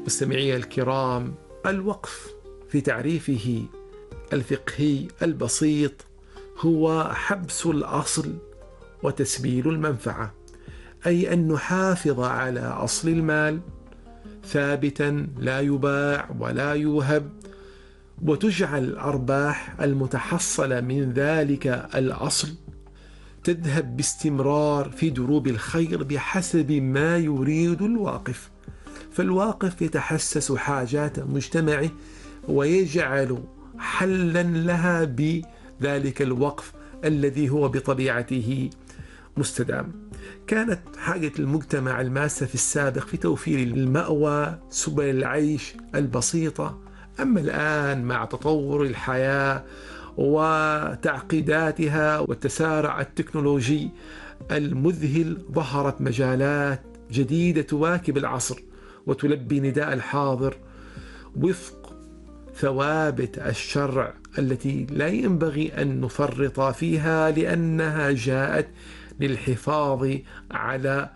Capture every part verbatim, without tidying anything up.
مستمعي الكرام، الوقف في تعريفه الفقهي البسيط هو حبس الأصل وتسبيل المنفعة، أي أن نحافظ على أصل المال ثابتا لا يباع ولا يوهب، وتجعل الأرباح المتحصلة من ذلك الأصل تذهب باستمرار في دروب الخير بحسب ما يريد الواقف. فالواقف يتحسس حاجات مجتمعه ويجعل حلا لها بذلك الوقف الذي هو بطبيعته مستدام. كانت حاجة المجتمع الماسة في السابق في توفير المأوى، سبل العيش البسيطة. أما الآن مع تطور الحياة وتعقيداتها والتسارع التكنولوجي المذهل، ظهرت مجالات جديدة تواكب العصر وتلبي نداء الحاضر وفق ثوابت الشرع التي لا ينبغي أن نفرط فيها، لأنها جاءت للحفاظ على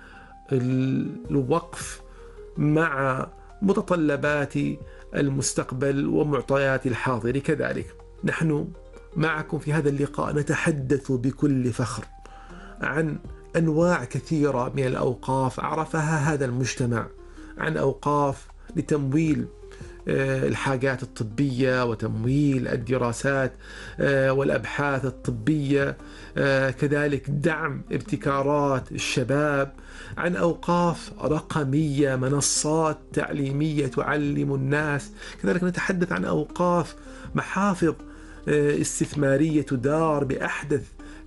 الوقف مع متطلبات المستقبل ومعطيات الحاضر كذلك. نحن معكم في هذا اللقاء نتحدث بكل فخر عن أنواع كثيرة من الأوقاف عرفها هذا المجتمع، عن أوقاف لتمويل الحاجات الطبية وتمويل الدراسات والأبحاث الطبية، كذلك دعم ابتكارات الشباب، عن أوقاف رقمية، منصات تعليمية تعلم الناس، كذلك نتحدث عن أوقاف محافظ استثمارية تدار بأحدث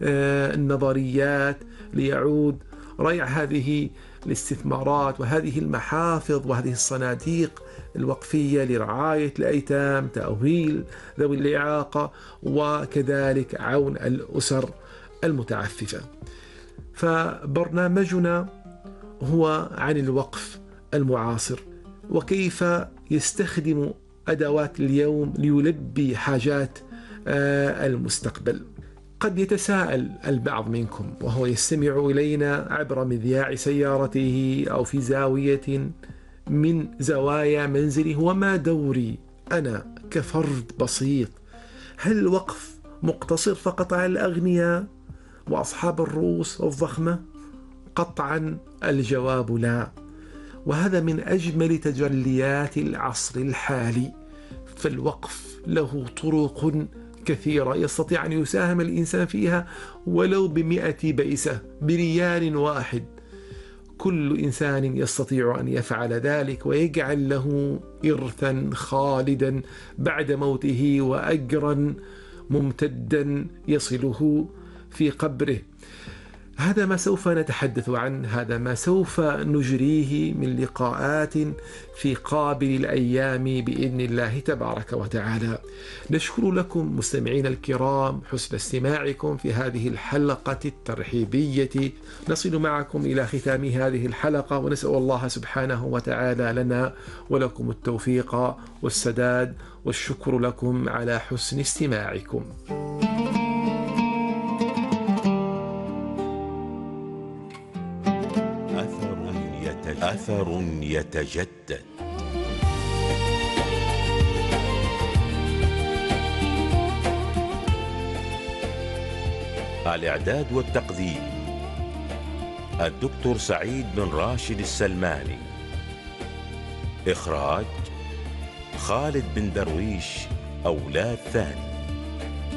النظريات ليعود ريع هذه الاستثمارات وهذه المحافظ وهذه الصناديق الوقفية لرعاية الأيتام، تأهيل ذوي الإعاقة، وكذلك عون الأسر المتعففة. فبرنامجنا هو عن الوقف المعاصر وكيف يستخدم أدوات اليوم ليلبي حاجات المستقبل. قد يتساءل البعض منكم وهو يستمع إلينا عبر مذياع سيارته أو في زاوية من زوايا منزله: وما دوري أنا كفرد بسيط؟ هل الوقف مقتصر فقط على الأغنياء وأصحاب الرؤوس الضخمة؟ قطعا الجواب لا، وهذا من أجمل تجليات العصر الحالي. فالوقف له طرق كثيرة يستطيع أن يساهم الإنسان فيها ولو بمئة بئسة، بريال واحد. كل إنسان يستطيع أن يفعل ذلك ويجعل له إرثا خالدا بعد موته وأجرا ممتدا يصله في قبره. هذا ما سوف نتحدث عنه، هذا ما سوف نجريه من لقاءات في قابل الأيام بإذن الله تبارك وتعالى. نشكر لكم مستمعين الكرام حسن استماعكم في هذه الحلقة الترحيبية. نصل معكم إلى ختام هذه الحلقة، ونسأل الله سبحانه وتعالى لنا ولكم التوفيق والسداد، والشكر لكم على حسن استماعكم. أثر يتجدد. الإعداد والتقديم الدكتور سعيد بن راشد السلماني. إخراج خالد بن درويش أولاد ثاني.